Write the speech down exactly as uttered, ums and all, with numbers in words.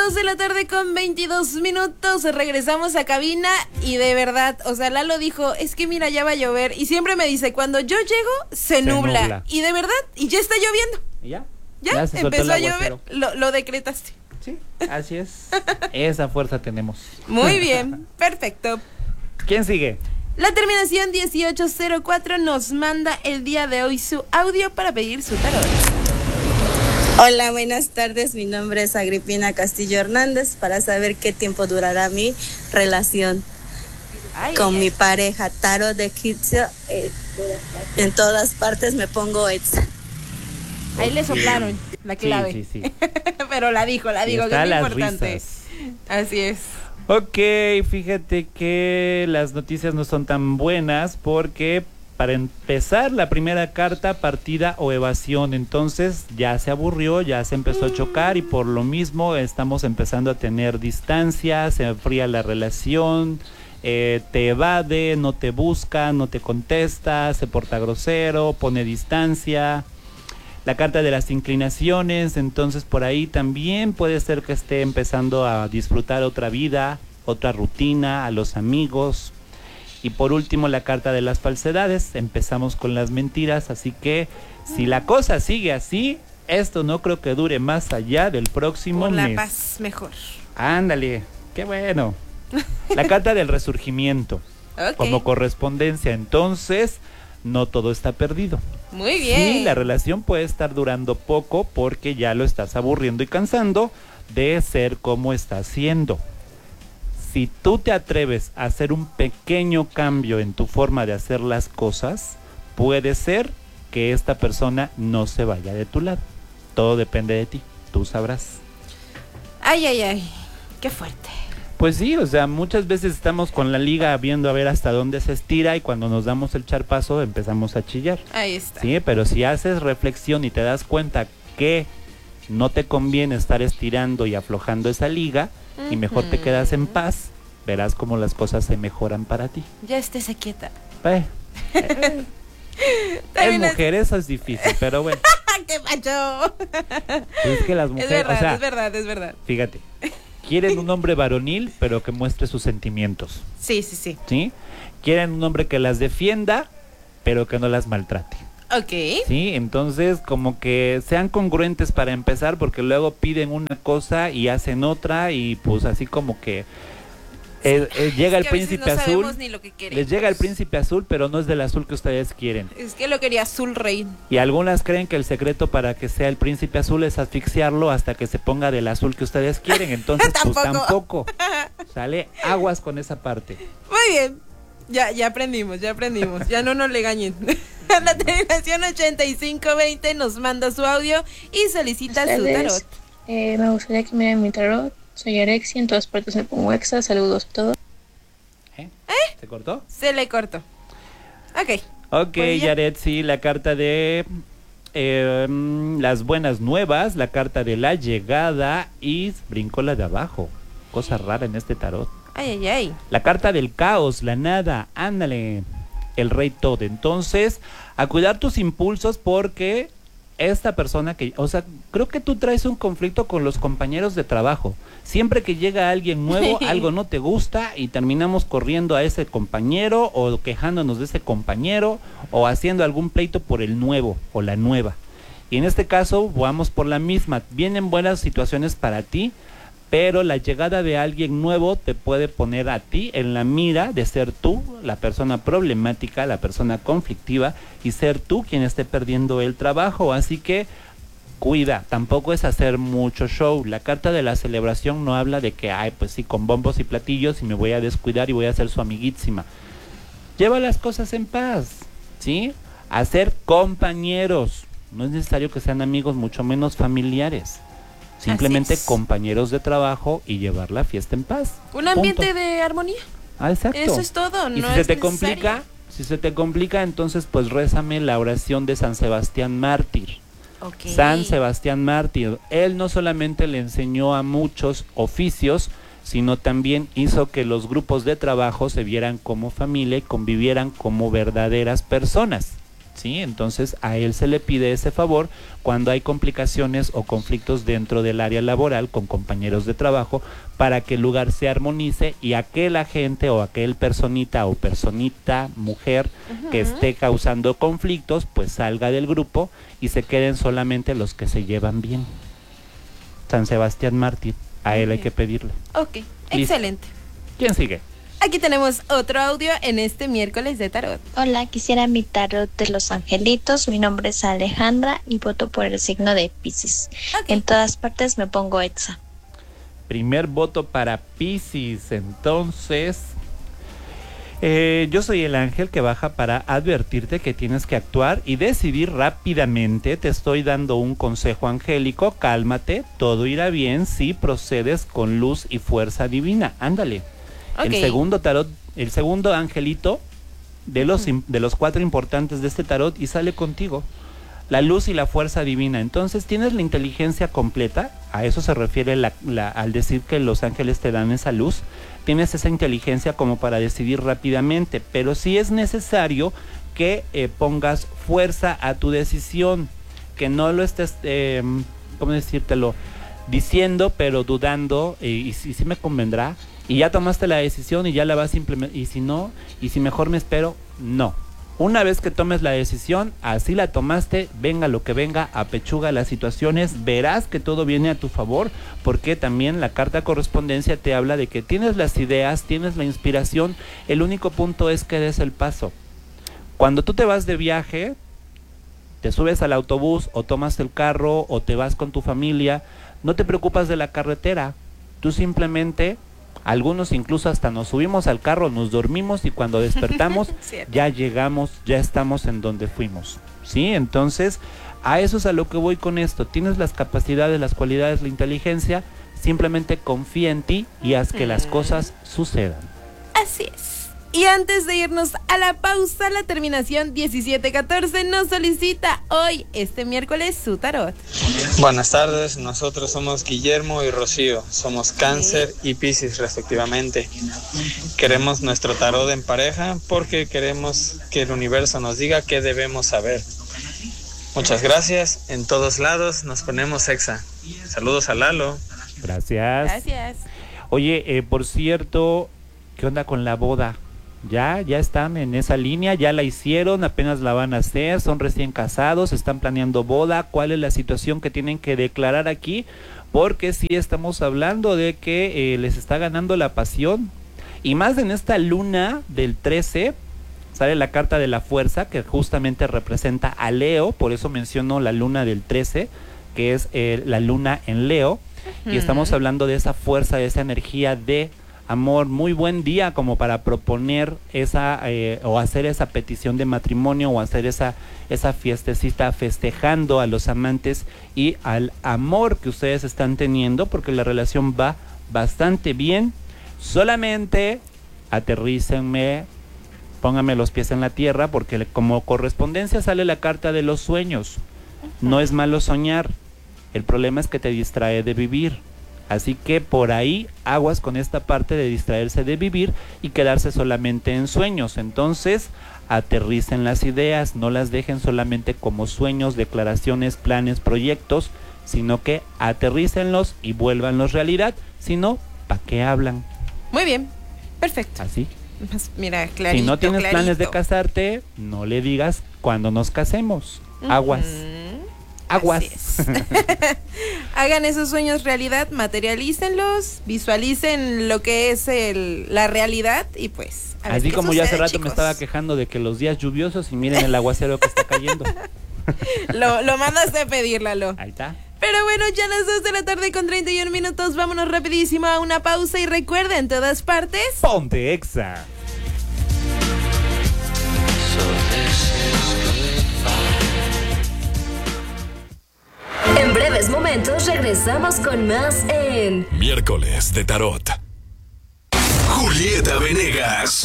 dos de la tarde con veintidós minutos, regresamos a cabina y de verdad, o sea, Lalo dijo, es que mira, ya va a llover y siempre me dice, cuando yo llego, se, se nubla. nubla y de verdad, y ya está lloviendo. ¿Y ya? Ya, ya empezó a llover, lo, lo decretaste. Sí, así es. Esa fuerza tenemos. Muy bien, perfecto. ¿Quién sigue? La terminación dieciocho cero cuatro nos manda el día de hoy su audio para pedir su tarot. Hola, buenas tardes. Mi nombre es Agripina Castillo Hernández para saber qué tiempo durará mi relación ay, con ay. mi pareja. Tarot de egipcio. Eh, en todas partes me pongo Etza. Ahí le soplaron la clave. Sí, sí, sí. Pero la dijo, la dijo, que es muy importante. Risas. Así es. Ok, fíjate que las noticias no son tan buenas porque para empezar la primera carta, partida o evasión, entonces ya se aburrió, ya se empezó a chocar y por lo mismo estamos empezando a tener distancia, se enfría la relación, eh, te evade, no te busca, no te contesta, se porta grosero, pone distancia. La carta de las inclinaciones, entonces por ahí también puede ser que esté empezando a disfrutar otra vida, otra rutina, a los amigos. Y por último la carta de las falsedades, empezamos con las mentiras, así que si la cosa sigue así, esto no creo que dure más allá del próximo por mes. la paz mejor. Ándale, qué bueno. La carta del resurgimiento, okay. Como correspondencia, entonces no todo está perdido. Muy bien. Sí, la relación puede estar durando poco porque ya lo estás aburriendo y cansando de ser como está siendo. Si tú te atreves a hacer un pequeño cambio en tu forma de hacer las cosas, puede ser que esta persona no se vaya de tu lado. Todo depende de ti, tú sabrás. Ay, ay, ay, qué fuerte. Pues sí, o sea, muchas veces estamos con la liga viendo a ver hasta dónde se estira y cuando nos damos el charpazo empezamos a chillar. Ahí está. Sí, pero si haces reflexión y te das cuenta que no te conviene estar estirando y aflojando esa liga uh-huh. y mejor te quedas en paz, verás cómo las cosas se mejoran para ti. Ya estés quieta. Eh, eh. Es mujer, eso es difícil, pero bueno. ¡Qué macho! Es que las mujeres, es verdad, o sea, es verdad, es verdad. Fíjate. Quieren un hombre varonil, pero que muestre sus sentimientos. Sí, sí, sí. ¿Sí? Quieren un hombre que las defienda, pero que no las maltrate. Ok. Sí, entonces como que sean congruentes para empezar, porque luego piden una cosa y hacen otra y pues así como que eh, eh, llega es el que príncipe no azul, ni lo que les llega el príncipe azul, pero no es del azul que ustedes quieren. Es que lo quería azul rey. Y algunas creen que el secreto para que sea el príncipe azul es asfixiarlo hasta que se ponga del azul que ustedes quieren, entonces ¿Tampoco? pues tampoco. Sale aguas con esa parte. Muy bien, ya, ya aprendimos, ya aprendimos, ya no nos le gañen. La terminación ochenta y cinco veinte nos manda su audio y solicita ¿Ustedes? su tarot. Eh, me gustaría que miren mi tarot. Soy Arexia, en todas partes me pongo Exa. Saludos a todos. ¿Eh? ¿Se cortó? Se le cortó. Ok. Ok, pues Yaret, sí, la carta de eh, las buenas nuevas, la carta de la llegada y brincó la de abajo. Cosa rara en este tarot. Ay, ay, ay. La carta del caos, la nada, ándale, el rey todo. Entonces, a cuidar tus impulsos porque esta persona que, o sea, creo que tú traes un conflicto con los compañeros de trabajo. Siempre que llega alguien nuevo, algo no te gusta y terminamos corriendo a ese compañero o quejándonos de ese compañero o haciendo algún pleito por el nuevo o la nueva. Y en este caso, vamos por la misma. Vienen buenas situaciones para ti, pero la llegada de alguien nuevo te puede poner a ti en la mira de ser tú la persona problemática, la persona conflictiva y ser tú quien esté perdiendo el trabajo. Así que cuida, tampoco es hacer mucho show. La carta de la celebración no habla de que, ay, pues sí, con bombos y platillos y me voy a descuidar y voy a ser su amiguísima. Lleva las cosas en paz, ¿sí? A ser compañeros. No es necesario que sean amigos, mucho menos familiares. Simplemente compañeros de trabajo y llevar la fiesta en paz. Un ambiente Punto. de armonía. Ah, exacto. Eso es todo. Y no si se es te necesario. complica, si se te complica, entonces pues rézame la oración de San Sebastián Mártir. Okay. San Sebastián Mártir. Él no solamente le enseñó a muchos oficios, sino también hizo que los grupos de trabajo se vieran como familia y convivieran como verdaderas personas. ¿sí? Entonces a él se le pide ese favor cuando hay complicaciones o conflictos dentro del área laboral con compañeros de trabajo, para que el lugar se armonice y aquel agente o aquel personita o personita, mujer, uh-huh, que esté causando conflictos, pues salga del grupo y se queden solamente los que se llevan bien. San Sebastián Mártir, a él okay. hay que pedirle. Ok, listo. Excelente. ¿Quién sigue? Aquí tenemos otro audio en este miércoles de tarot. Hola, quisiera mi tarot de los angelitos. Mi nombre es Alejandra y voto por el signo de Piscis. Okay. En todas partes me pongo Exa. Primer voto para Piscis. Entonces, eh, yo soy el ángel que baja para advertirte que tienes que actuar y decidir rápidamente. Te estoy dando un consejo angélico. Cálmate, todo irá bien si procedes con luz y fuerza divina. Ándale. Okay. El segundo tarot, el segundo angelito de los, uh-huh. de los cuatro importantes de este tarot, y sale contigo. La luz y la fuerza divina. Entonces tienes la inteligencia completa. A eso se refiere la, la, al decir que los ángeles te dan esa luz. Tienes esa inteligencia como para decidir rápidamente. Pero sí es necesario que eh, pongas fuerza a tu decisión. Que no lo estés, eh, ¿cómo decírtelo? Diciendo, pero dudando. Eh, y si sí me convendrá. Y ya tomaste la decisión y ya la vas a implementar. Y si no, y si mejor me espero, no. Una vez que tomes la decisión, así la tomaste, venga lo que venga, apechuga las situaciones, verás que todo viene a tu favor, porque también la carta correspondencia te habla de que tienes las ideas, tienes la inspiración, el único punto es que des el paso. Cuando tú te vas de viaje, te subes al autobús o tomas el carro o te vas con tu familia, no te preocupas de la carretera, tú simplemente... Algunos incluso hasta nos subimos al carro, nos dormimos y cuando despertamos ya llegamos, ya estamos en donde fuimos, ¿sí? Entonces, a eso es a lo que voy con esto. Tienes las capacidades, las cualidades, la inteligencia, simplemente confía en ti y haz que las cosas sucedan. Así es. Y antes de irnos a la pausa, la terminación diecisiete catorce nos solicita hoy, este miércoles, su tarot. Buenas tardes, nosotros somos Guillermo y Rocío, somos Cáncer y Piscis respectivamente. Queremos nuestro tarot en pareja porque queremos que el universo nos diga qué debemos saber. Muchas gracias, en todos lados nos ponemos Exa. Saludos a Lalo. Gracias. Gracias. Oye, eh, por cierto, ¿qué onda con la boda? Ya, ya están en esa línea, ya la hicieron, apenas la van a hacer, son recién casados, están planeando boda. ¿Cuál es la situación que tienen que declarar aquí? Porque sí estamos hablando de que eh, les está ganando la pasión. Y más en esta luna del trece, sale la carta de la fuerza, que justamente representa a Leo, por eso menciono la luna del trece, que es eh, la luna en Leo. Uh-huh. Y estamos hablando de esa fuerza, de esa energía de amor. Muy buen día como para proponer esa eh, o hacer esa petición de matrimonio o hacer esa esa fiestecita festejando a los amantes y al amor que ustedes están teniendo, porque la relación va bastante bien. Solamente aterrícenme, pónganme los pies en la tierra, porque como correspondencia sale la carta de los sueños. No es malo soñar, el problema es que te distrae de vivir. Así que por ahí aguas con esta parte de distraerse de vivir y quedarse solamente en sueños. Entonces aterricen las ideas, no las dejen solamente como sueños, declaraciones, planes, proyectos, sino que aterrícenlos y vuélvanlos realidad. Si no, ¿para qué hablan? Muy bien, perfecto. Así. Mira, clarito, si no tienes clarito. planes de casarte, no le digas cuando nos casemos. Aguas. Uh-huh. Aguas. Hagan esos sueños realidad, materialícenlos, visualicen lo que es el, la realidad y pues a así como ya hace rato, chicos, me estaba quejando de que los días lluviosos y miren el aguacero que está cayendo. lo, lo mandaste a pedir, Lalo. Ahí está. Pero bueno, ya las dos de la tarde con treinta y un minutos, vámonos rapidísimo a una pausa y recuerden, en todas partes, ponte Exa. En breves momentos regresamos con más en Miércoles de Tarot. Julieta Venegas.